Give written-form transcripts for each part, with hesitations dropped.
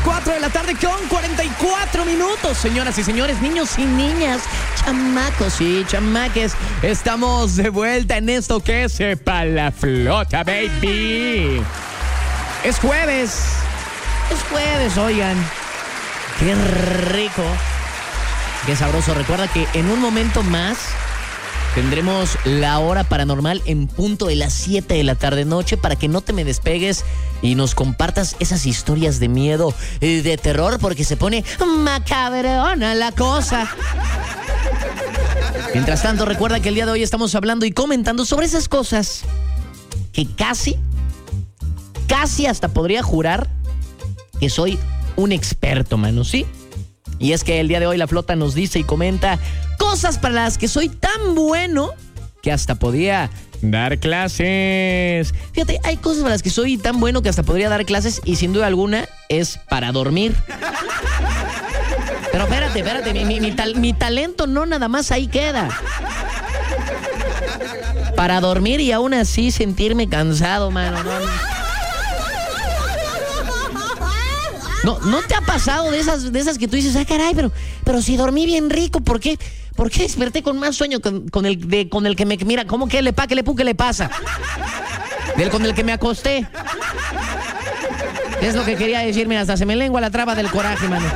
4 de la tarde con 44 minutos, señoras y señores, niños y niñas, chamacos y chamaques. Estamos de vuelta en esto que es Sepa la Flota, baby. Es jueves, oigan. Qué rico, qué sabroso. Recuerda que en un momento más tendremos la hora paranormal en punto de las 7 de la tarde-noche para que no te me despegues y nos compartas esas historias de miedo, de terror, porque se pone macabrona la cosa. Mientras tanto, recuerda que el día de hoy estamos hablando y comentando sobre esas cosas que casi hasta podría jurar que soy un experto, mano, ¿sí? Y es que el día de hoy la flota nos dice y comenta cosas para las que soy tan bueno que hasta podía dar clases. Fíjate, hay cosas para las que soy tan bueno que hasta podría dar clases y sin duda alguna es para dormir. Pero espérate, mi talento no nada más ahí queda. Para dormir y aún así sentirme cansado, mano. ¿No te ha pasado de esas que tú dices, caray, pero si dormí bien rico, ¿por qué desperté con más sueño con el que me mira? ¿Cómo que qué le pasa? Con el que me acosté. Es lo que quería decirme, hasta se me lengua la traba del coraje, mano.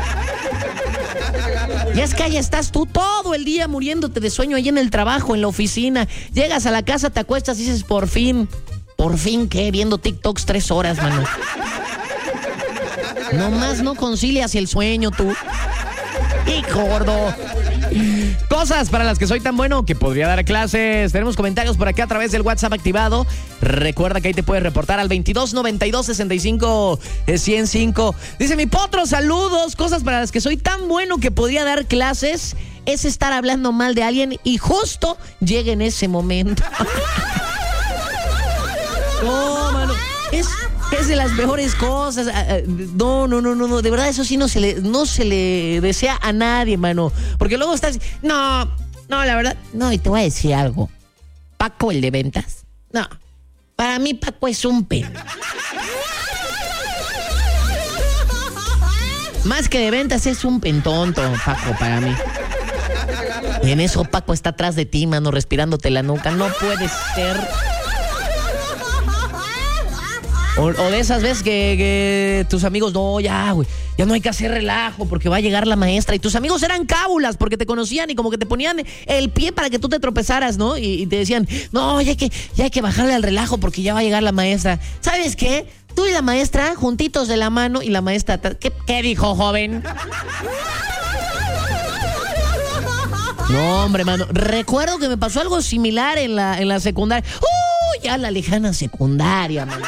Y es que ahí estás tú todo el día muriéndote de sueño ahí en el trabajo, en la oficina. Llegas a la casa, te acuestas y dices, por fin, ¿qué? Viendo TikToks 3 horas, mano. Nomás no concilias el sueño, tú. ¡Y gordo! Cosas para las que soy tan bueno que podría dar clases. Tenemos comentarios por acá a través del WhatsApp activado. Recuerda que ahí te puedes reportar al 22 92 65 105. Dice mi potro, saludos. Cosas para las que soy tan bueno que podría dar clases es estar hablando mal de alguien y justo llega en ese momento. No, mano. Es de las mejores cosas. No. De verdad, eso sí no se le desea a nadie, mano. Porque luego estás... No, la verdad... No, y te voy a decir algo. Paco, el de ventas. No. Para mí, Paco es un pen. Más que de ventas, es un pentonto, Paco, para mí. Y en eso, Paco está atrás de ti, mano, respirándote la nuca. No puede ser... O de esas veces que tus amigos, no, ya, güey, ya no hay que hacer relajo porque va a llegar la maestra. Y tus amigos eran cábulas porque te conocían y como que te ponían el pie para que tú te tropezaras, ¿no? Y te decían, no, ya hay que bajarle al relajo porque ya va a llegar la maestra. ¿Sabes qué? Tú y la maestra juntitos de la mano y la maestra... ¿Qué dijo, joven? No, hombre, mano. Recuerdo que me pasó algo similar en la secundaria. Ya la lejana secundaria, mano.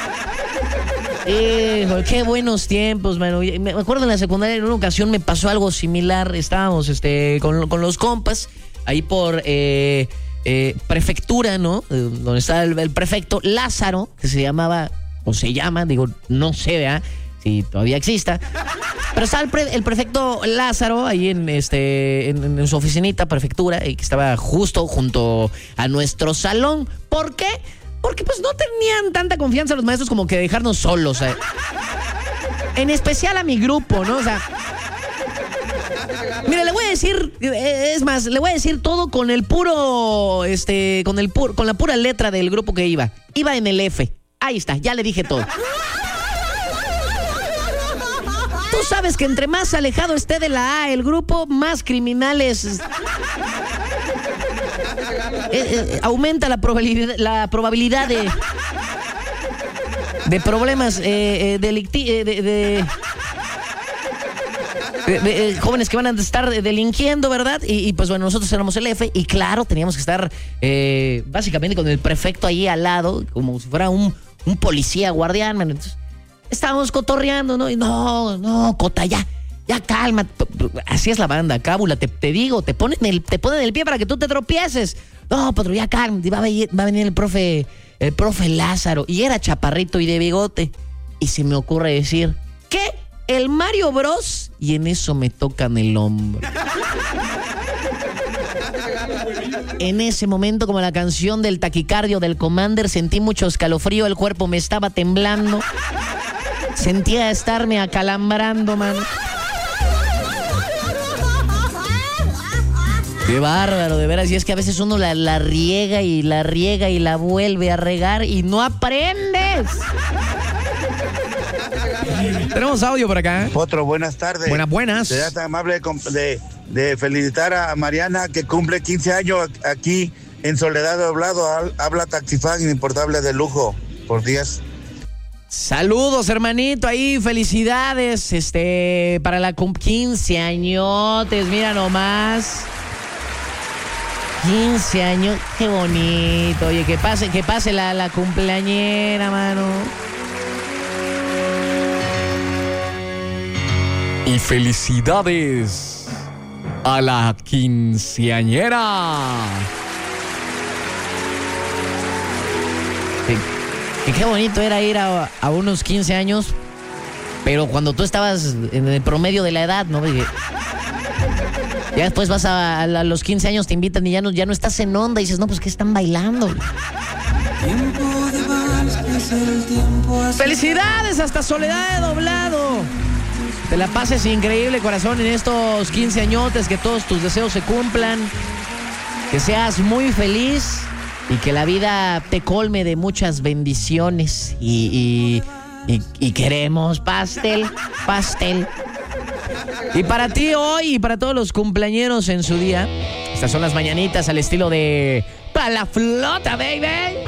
Qué buenos tiempos, mano. Me acuerdo en la secundaria, en una ocasión me pasó algo similar. Estábamos con los compas ahí por prefectura, ¿no? Donde está el prefecto Lázaro, que se llamaba, o se llama, digo, no sé, ¿verdad? Si todavía exista. Pero estaba el prefecto Lázaro ahí en su oficinita, prefectura, y que estaba justo junto a nuestro salón. ¿Por qué? Porque pues no tenían tanta confianza los maestros como que dejarnos solos. En especial a mi grupo, ¿no? O sea, mira, le voy a decir, es más, le voy a decir todo con la pura letra del grupo que iba. Iba en el F. Ahí está, ya le dije todo. Tú sabes que entre más alejado esté de la A el grupo, más criminales... aumenta la probabilidad de problemas de jóvenes que van a estar delinquiendo, ¿verdad? Y pues bueno, nosotros éramos el F y claro, teníamos que estar básicamente con el prefecto ahí al lado, como si fuera un policía guardián, man. Entonces, estábamos cotorreando, ¿no? Y no, Cota, ya calma. Así es la banda, cábula, te digo, te ponen el pie para que tú te tropieces. No, pero ya calma, va a venir el profe Lázaro. Y era chaparrito y de bigote. Y se me ocurre decir, ¿qué? ¿El Mario Bros? Y en eso me tocan el hombro. En ese momento, como la canción del taquicardio del Commander, sentí mucho escalofrío, el cuerpo me estaba temblando. Sentía estarme acalambrando, man. Qué bárbaro, de veras. Y es que a veces uno la riega y la vuelve a regar y no aprendes. Tenemos audio por acá. Potro, buenas tardes. Buenas. Sería tan amable de felicitar a Mariana, que cumple 15 años aquí en Soledad Doblado. Habla Taxifán Importable de lujo por 10. Saludos, hermanito, ahí, felicidades, para la 15 añotes, mira nomás. 15 años, qué bonito. Oye, que pase la cumpleañera, mano. Y felicidades a la quinceañera. Qué bonito era ir a unos 15 años, pero cuando tú estabas en el promedio de la edad, ¿no? Porque ya después vas a los 15 años, te invitan y ya no estás en onda y dices, no, pues ¿qué están bailando? Felicidades hasta Soledad de Doblado. Te la pases increíble, corazón, en estos 15 añotes, que todos tus deseos se cumplan, que seas muy feliz y que la vida te colme de muchas bendiciones y queremos pastel. Y para ti hoy y para todos los cumpleañeros en su día, estas son las mañanitas al estilo de Pa' la Flota, baby.